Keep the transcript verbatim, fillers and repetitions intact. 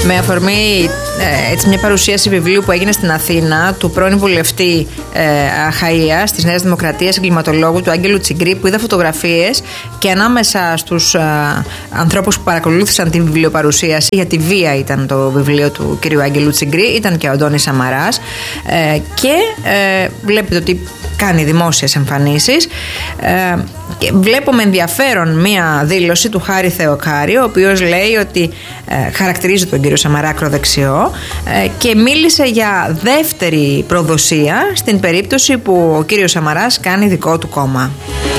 Με αφορμή ε, έτσι, μια παρουσίαση βιβλίου που έγινε στην Αθήνα του πρώην βουλευτή ε, Αχαΐας της Νέας Δημοκρατίας, εγκληματολόγου του Άγγελου Τσιγκρή, που είδα φωτογραφίες και ανάμεσα στους ε, ανθρώπους που παρακολούθησαν τη βιβλιοπαρουσίαση, για τη βία ήταν το βιβλίο του κυρίου Άγγελου Τσιγκρή, ήταν και ο Αντώνης Σαμαράς ε, και ε, βλέπετε ότι κάνει δημόσιες εμφανίσεις. Ε, και βλέπω με ενδιαφέρον μία δήλωση του Χάρη Θεοκάρη, ο οποίος λέει ότι ε, χαρακτηρίζει τον κύριο Σαμαρά ακροδεξιό ε, και μίλησε για δεύτερη προδοσία στην περίπτωση που ο κύριος Σαμαράς κάνει δικό του κόμμα.